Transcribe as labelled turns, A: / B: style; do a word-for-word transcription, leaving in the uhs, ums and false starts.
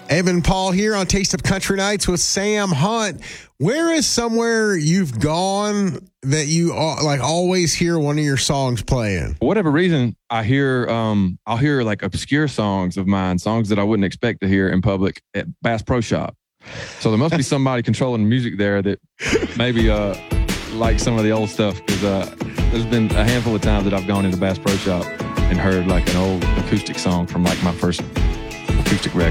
A: Evan Paul here on Taste of Country Nights with Sam Hunt. Where is somewhere you've gone that you uh, like always hear one of your songs playing?
B: For whatever reason, I hear um, I'll hear like obscure songs of mine, songs that I wouldn't expect to hear in public at Bass Pro Shop. So there must be somebody controlling the music there that maybe uh, like some of the old stuff, because uh, there's been a handful of times that I've gone into Bass Pro Shop and heard like an old acoustic song from like my first acoustic record.